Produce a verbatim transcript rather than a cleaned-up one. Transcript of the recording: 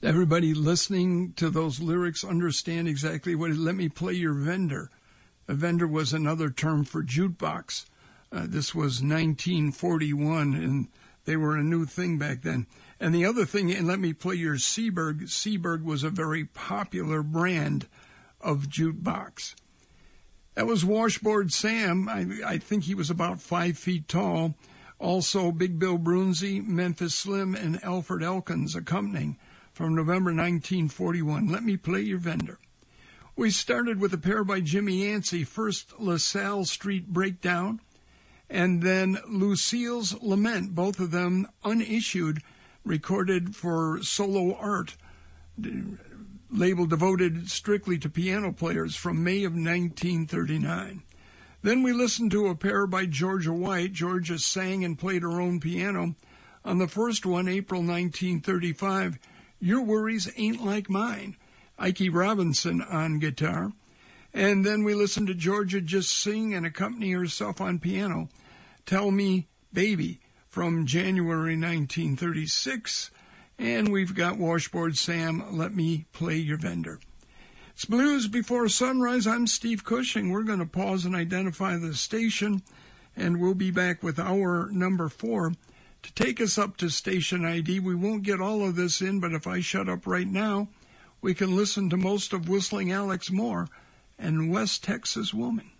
Everybody listening to those lyrics understand exactly what it, let me play your vendor. A vendor was another term for jukebox. Uh, this was nineteen forty-one, and they were a new thing back then. And the other thing, and let me play your Seeburg. Seeburg was a very popular brand of jukebox. That was Washboard Sam. I, I think he was about five feet tall. Also, Big Bill Brunzi, Memphis Slim, and Alfred Elkins accompanying from November nineteen forty-one. Let me play your vendor. We started with a pair by Jimmy Yancey, first LaSalle Street Breakdown, and then Lucille's Lament, both of them unissued, recorded for Solo Art, label devoted strictly to piano players, from May of nineteen thirty-nine. Then we listened to a pair by Georgia White. Georgia sang and played her own piano. On the first one, April nineteen thirty-five, Your Worries Ain't Like Mine, Ike Robinson on guitar. And then we listened to Georgia just sing and accompany herself on piano, Tell Me Baby, from January nineteen thirty-six. And we've got Washboard Sam, Let Me Play Your Vendor. It's Blues Before Sunrise. I'm Steve Cushing. We're going to pause and identify the station, and we'll be back with hour number four. To take us up to station I D, we won't get all of this in, but if I shut up right now, we can listen to most of Whistling Alex Moore and West Texas Woman.